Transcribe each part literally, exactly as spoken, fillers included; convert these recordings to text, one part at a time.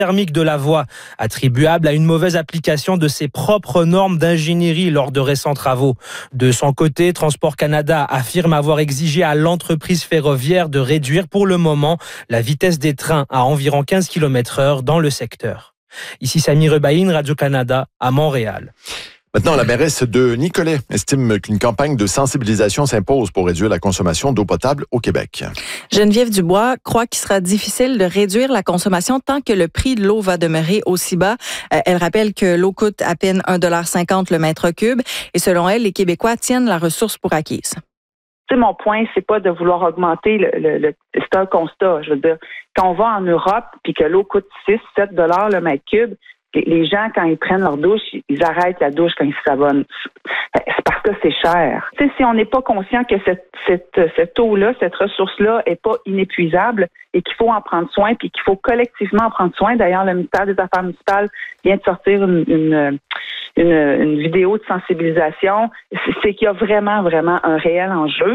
thermique de la voie, attribuable à une mauvaise application de ses propres normes d'ingénierie lors de récents travaux. De son côté, Transport Canada affirme avoir exigé à l'entreprise ferroviaire de réduire pour le moment la vitesse des trains à environ quinze kilomètres heure dans le secteur. Ici Samy Rebaïne, Radio-Canada, à Montréal. Maintenant, la mairesse de Nicolet estime qu'une campagne de sensibilisation s'impose pour réduire la consommation d'eau potable au Québec. Geneviève Dubois croit qu'il sera difficile de réduire la consommation tant que le prix de l'eau va demeurer aussi bas. Elle rappelle que l'eau coûte à peine un dollar cinquante le mètre cube et selon elle, les Québécois tiennent la ressource pour acquise. Tu sais, mon point, c'est pas de vouloir augmenter le, le, le c'est un constat. Je veux dire, quand on va en Europe puis que l'eau coûte six, sept dollars le mètre cube, les gens, quand ils prennent leur douche, ils arrêtent la douche quand ils se savonnent. C'est parce que c'est cher. Tu sais, si on n'est pas conscient que cette, cette, cette eau-là, cette ressource-là est pas inépuisable et qu'il faut en prendre soin puis qu'il faut collectivement en prendre soin. D'ailleurs, le ministère des Affaires municipales vient de sortir une, une, une, une vidéo de sensibilisation. C'est qu'il y a vraiment, vraiment un réel enjeu.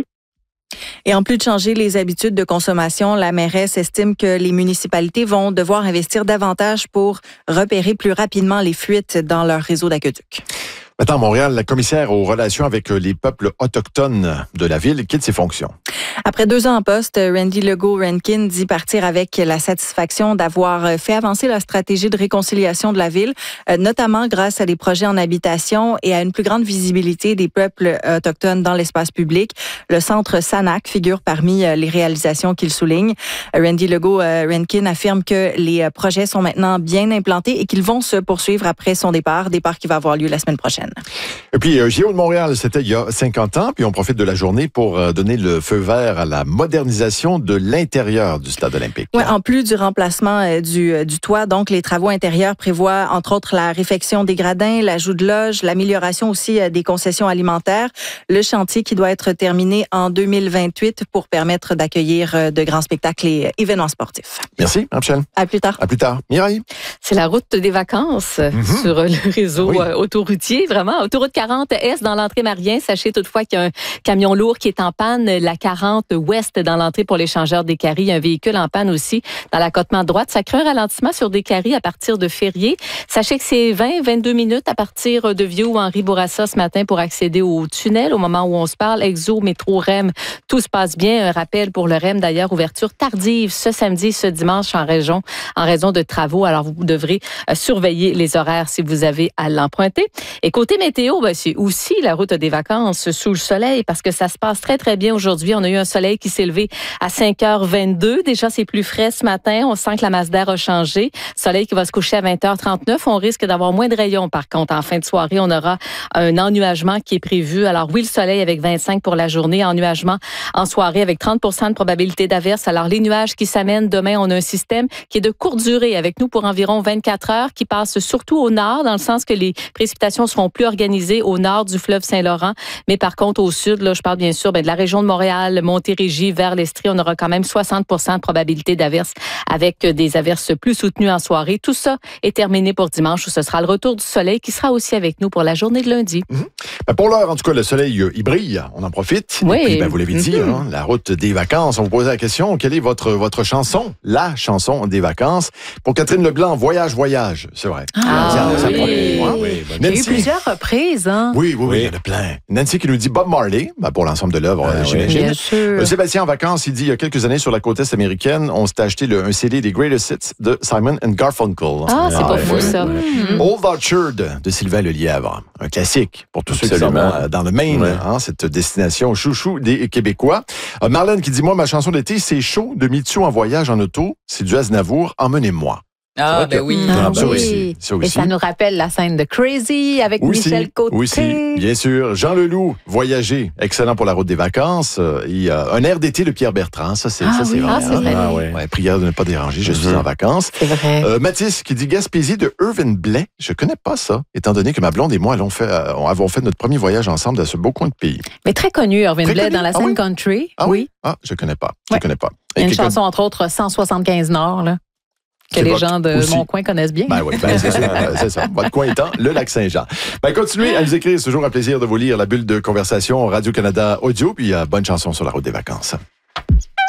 Et en plus de changer les habitudes de consommation, la mairesse estime que les municipalités vont devoir investir davantage pour repérer plus rapidement les fuites dans leur réseau d'aqueduc. Maintenant, à Montréal, la commissaire aux relations avec les peuples autochtones de la ville quitte ses fonctions. Après deux ans en poste, Randy Legault-Rankin dit partir avec la satisfaction d'avoir fait avancer la stratégie de réconciliation de la ville, notamment grâce à des projets en habitation et à une plus grande visibilité des peuples autochtones dans l'espace public. Le centre Sanac figure parmi les réalisations qu'il souligne. Randy Legault-Rankin affirme que les projets sont maintenant bien implantés et qu'ils vont se poursuivre après son départ, départ qui va avoir lieu la semaine prochaine. Et puis, euh, J O de Montréal, c'était il y a cinquante ans, puis on profite de la journée pour euh, donner le feu vert à la modernisation de l'intérieur du stade olympique. Oui, en plus du remplacement euh, du, euh, du toit, donc les travaux intérieurs prévoient entre autres la réfection des gradins, l'ajout de loges, l'amélioration aussi euh, des concessions alimentaires. Le chantier qui doit être terminé en deux mille vingt-huit pour permettre d'accueillir euh, de grands spectacles et événements sportifs. Merci, Michel. À plus tard. À plus tard. Mireille. C'est la route des vacances mm-hmm. sur le réseau oui. autoroutier. Vraiment, autoroute quarante Est dans l'entrée Marien. Sachez toutefois qu'il y a un camion lourd qui est en panne. La quarante Ouest dans l'entrée pour l'échangeur Descaries. Il y a un véhicule en panne aussi dans l'accotement droite. Ça crée un ralentissement sur Descaries à partir de Ferrier. Sachez que c'est vingt à vingt-deux minutes à partir de Vieux ou Henri Bourassa ce matin pour accéder au tunnel. Au moment où on se parle, Exo, Métro, R E M, tout se passe bien. Un rappel pour le R E M d'ailleurs, ouverture tardive ce samedi, ce dimanche en région, en raison de travaux. Alors vous devrez surveiller les horaires si vous avez à l'emprunter. Et côté météo, ben, c'est aussi la route des vacances sous le soleil parce que ça se passe très, très bien aujourd'hui. On a eu un soleil qui s'est levé à cinq heures vingt-deux. Déjà, c'est plus frais ce matin. On sent que la masse d'air a changé. Soleil qui va se coucher à vingt heures trente-neuf. On risque d'avoir moins de rayons. Par contre, en fin de soirée, on aura un ennuagement qui est prévu. Alors oui, le soleil avec vingt-cinq pour la journée. Ennuagement en soirée avec trente pour cent de probabilité d'averse. Alors les nuages qui s'amènent demain, on a un système qui est de courte durée avec nous pour environ vingt-quatre heures qui passe surtout au nord dans le sens que les précipitations seront plus organisées au nord du fleuve Saint-Laurent. Mais par contre, au sud, là, je parle bien sûr ben, de la région de Montréal, Montérégie, vers l'Estrie, on aura quand même soixante pour cent de probabilité d'averse avec des averses plus soutenues en soirée. Tout ça est terminé pour dimanche où ce sera le retour du soleil qui sera aussi avec nous pour la journée de lundi. Mm-hmm. Ben pour l'heure, en tout cas, le soleil, il brille. On en profite. Oui. Et puis, ben, vous l'avez dit, mm-hmm. hein, la route des vacances. On vous posait la question, quelle est votre, votre chanson? La chanson des vacances. Pour Catherine Leblanc, Voyage, Voyage. C'est vrai. Ah, ça, ça, oui. ça, oui. Oui. Il y a eu plusieurs reprises. Hein? Oui, oui, oui, il y en a plein. Nancy qui nous dit Bob Marley, ben, pour l'ensemble de l'œuvre, euh, j'imagine. Oui, bien sûr. Euh, Sébastien, en vacances, il dit, il y a quelques années, sur la côte est américaine, on s'était acheté le, un C D des Greatest Hits de Simon and Garfunkel. Ah, c'est ah, pas ouais, fou, ouais, ça. Mm-hmm. Old Orchard de Sylvain Lelièvre. Un classique pour tous Absolument. Ceux qui sont dans le Maine, ouais. hein, cette destination chouchou des Québécois. Euh, Marlène qui dit, moi, ma chanson d'été, c'est chaud de Mitsu en voyage en auto. C'est du Aznavour, Emmenez-moi. Ah, ben oui. Ah, ça, oui. Aussi, ça aussi. Et ça nous rappelle la scène de Crazy avec aussi, Michel Côté. Oui, bien sûr. Jean Leloup, Voyager, excellent pour la route des vacances. Il y a un air d'été de Pierre Bertrand, ça c'est, ah, ça, c'est oui. vrai. Ah, c'est vrai. Ah, ouais. Ouais, prière de ne pas déranger, je mm-hmm. suis en vacances. C'est vrai. Euh, Mathis qui dit Gaspésie de Irvin Blais. Je connais pas ça, étant donné que ma blonde et moi avons fait, euh, avons fait notre premier voyage ensemble dans ce beau coin de pays. Mais très connu, Irvin Blais, connu? Dans la scène ah, oui? country. Ah oui? Ah, je connais pas. Je ouais. connais pas. Il y a une quelqu'un... chanson, entre autres, cent soixante-quinze Nord, là. Que les gens de aussi. Mon coin connaissent bien. Ben oui, ben c'est, sûr, c'est ça. Votre coin étant le Lac-Saint-Jean. Ben continuez à nous écrire. C'est toujours un plaisir de vous lire la bulle de conversation Radio-Canada Audio. Puis euh, bonne chanson sur la route des vacances.